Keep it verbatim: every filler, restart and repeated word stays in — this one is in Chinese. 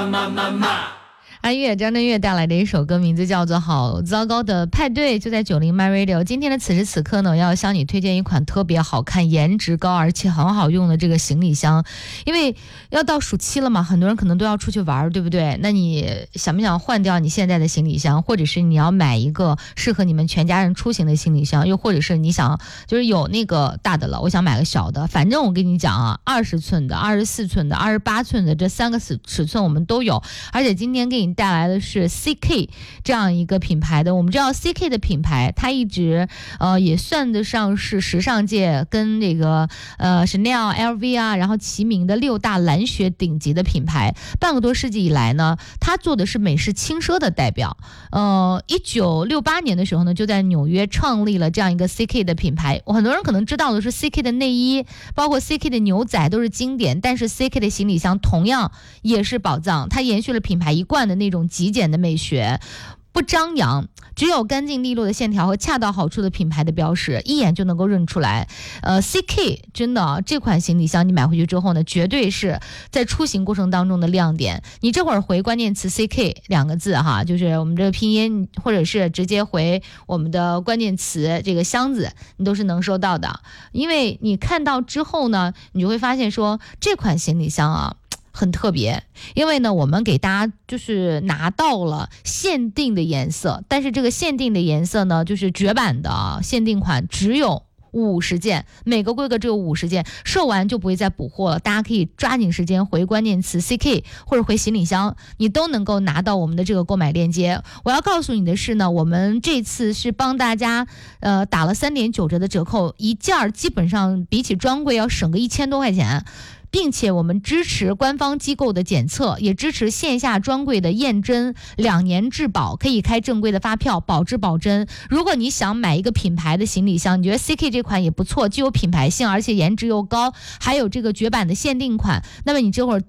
嘛嘛嘛。 安岳张震岳带来的一首歌，名字叫做《好糟糕的派对》，就在九零 My Radio。今天的此时此刻呢，我要向你推荐一款特别好看、颜值高而且很好用的这个行李箱。因为要到暑期了嘛，很多人可能都要出去玩，对不对？那你想不想换掉你现在的行李箱，或者是你要买一个适合你们全家人出行的行李箱，又或者是你想就是有那个大的了，我想买个小的。反正我跟你讲啊，二十寸的、二十四寸的、二十八寸的这三个尺尺寸我们都有，而且今天给你带来的是 C K 这样一个品牌的。我们知道 C K 的品牌，它一直呃也算得上是时尚界跟这个呃 Chanel、L V 啊，然后齐名的六大蓝血顶级的品牌。半个多世纪以来呢，它做的是美式轻奢的代表。呃，一九六八年的时候呢，就在纽约创立了这样一个 C K 的品牌。很多人可能知道的是 C K 的内衣，包括 C K 的牛仔都是经典，但是 C K 的行李箱同样也是宝藏。它延续了品牌一贯的那种极简的美学，不张扬，只有干净利落的线条和恰到好处的品牌的标识，一眼就能够认出来。呃 C K 真的这款行李箱你买回去之后呢，绝对是在出行过程当中的亮点。你这会儿回关键词 C K 两个字哈，就是我们这个拼音，或者是直接回我们的关键词这个箱子，你都是能收到的。因为你看到之后呢，你就会发现说这款行李箱啊很特别，因为呢我们给大家就是拿到了限定的颜色，但是这个限定的颜色呢就是绝版的限定款，只有五十件，每个规格只有五十件，售完就不会再补货了。大家可以抓紧时间回关键词 C K 或者回行李箱，你都能够拿到我们的这个购买链接。我要告诉你的是呢，我们这次是帮大家呃打了 三点九 折的折扣，一件基本上比起专柜要省个一千多块钱。并且我们支持官方机构的检测，也支持线下专柜的验真，两年质保，可以开正规的发票，保质保真。如果你想买一个品牌的行李箱，你觉得 C K 这款也不错，既有品牌性，而且颜值又高，还有这个绝版的限定款，那么你这会儿